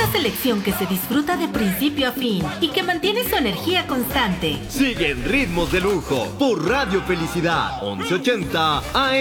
selección que se disfruta de principio a fin y que mantiene su energía constante. Sigue en Ritmos de Lujo por Radio Felicidad 1180 AM.